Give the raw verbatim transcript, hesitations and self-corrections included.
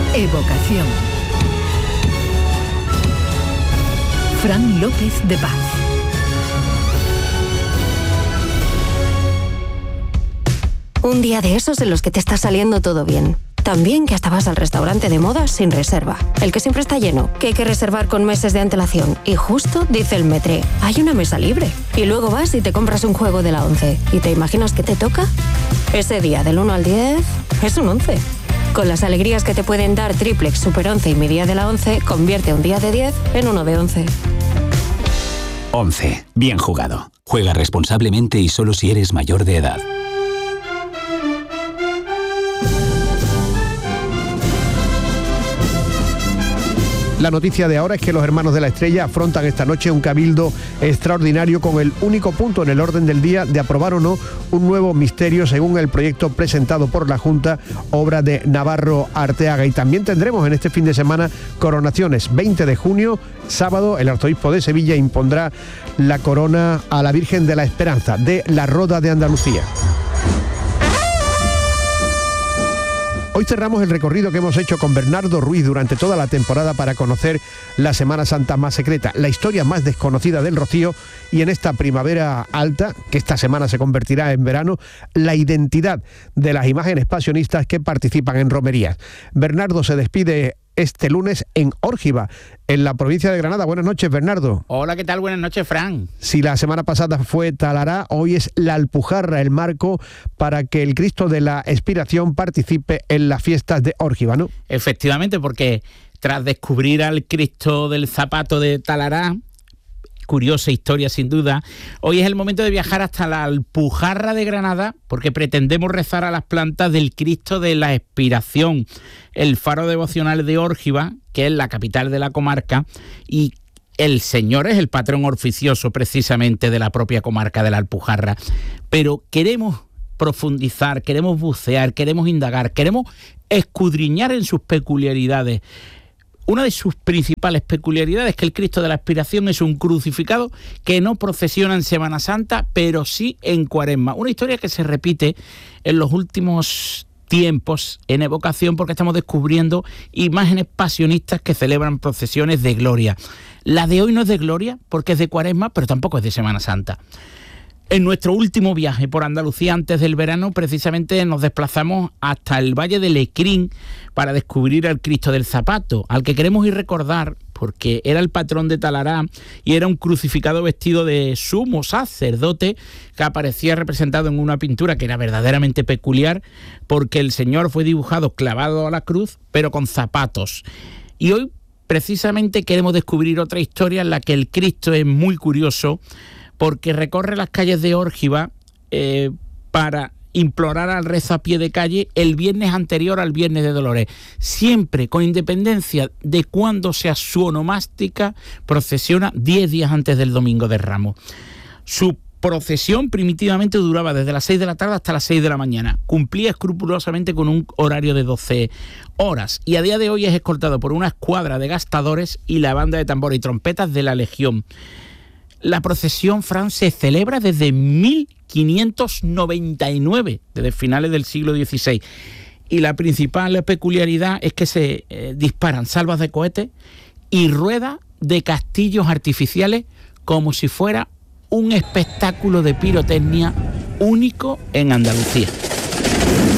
Evocación. Fran López de Paz. Un día de esos en los que te está saliendo todo bien. También que hasta vas al restaurante de moda sin reserva. El que siempre está lleno, que hay que reservar con meses de antelación. Y justo dice el metre, hay una mesa libre. Y luego vas y te compras un juego de la once. ¿Y te imaginas que te toca? Ese día del uno al diez es un once. Con las alegrías que te pueden dar Triplex, Super once y mi día de la once, convierte un día de diez en uno de once. once. Bien jugado. Juega responsablemente y solo si eres mayor de edad. La noticia de ahora es que los Hermanos de la Estrella afrontan esta noche un cabildo extraordinario con el único punto en el orden del día de aprobar o no un nuevo misterio según el proyecto presentado por la Junta, obra de Navarro Arteaga. Y también tendremos en este fin de semana coronaciones. veinte de junio, sábado, el arzobispo de Sevilla impondrá la corona a la Virgen de la Esperanza de la Roda de Andalucía. Hoy cerramos el recorrido que hemos hecho con Bernardo Ruiz durante toda la temporada para conocer la Semana Santa más secreta, la historia más desconocida del Rocío y en esta primavera alta, que esta semana se convertirá en verano, la identidad de las imágenes pasionistas que participan en romerías. Bernardo se despide este lunes en Órgiva, en la provincia de Granada. Buenas noches, Bernardo. Hola, ¿qué tal? Buenas noches, Fran. Si la semana pasada fue Talará, hoy es la Alpujarra, el marco para que el Cristo de la Expiración participe en las fiestas de Órgiva, ¿no? Efectivamente, porque tras descubrir al Cristo del Zapato de Talará, curiosa historia sin duda, hoy es el momento de viajar hasta la Alpujarra de Granada porque pretendemos rezar a las plantas del Cristo de la Expiración, el faro devocional de Órgiva, que es la capital de la comarca, y el Señor es el patrón oficioso precisamente de la propia comarca de la Alpujarra. Pero queremos profundizar, queremos bucear, queremos indagar, queremos escudriñar en sus peculiaridades. Una de sus principales peculiaridades es que el Cristo de la Expiración es un crucificado que no procesiona en Semana Santa, pero sí en Cuaresma. Una historia que se repite en los últimos tiempos en Evocación porque estamos descubriendo imágenes pasionistas que celebran procesiones de gloria. La de hoy no es de gloria porque es de Cuaresma, pero tampoco es de Semana Santa. En nuestro último viaje por Andalucía antes del verano, precisamente nos desplazamos hasta el Valle de Lecrín para descubrir al Cristo del Zapato, al que queremos ir recordar porque era el patrón de Talará y era un crucificado vestido de sumo sacerdote que aparecía representado en una pintura que era verdaderamente peculiar porque el Señor fue dibujado clavado a la cruz, pero con zapatos. Y hoy precisamente queremos descubrir otra historia en la que el Cristo es muy curioso, porque recorre las calles de Órgiva eh, para implorar al rezo a pie de calle el viernes anterior al Viernes de Dolores, siempre con independencia de cuándo sea su onomástica, procesiona diez días antes del Domingo de Ramos. Su procesión primitivamente duraba desde las seis de la tarde hasta las seis de la mañana, cumplía escrupulosamente con un horario de doce horas y a día de hoy es escoltado por una escuadra de gastadores y la banda de tambores y trompetas de la Legión. La procesión, Fran, se celebra desde mil quinientos noventa y nueve, desde finales del siglo dieciséis. Y la principal peculiaridad es que se eh, disparan salvas de cohetes y ruedas de castillos artificiales como si fuera un espectáculo de pirotecnia único en Andalucía.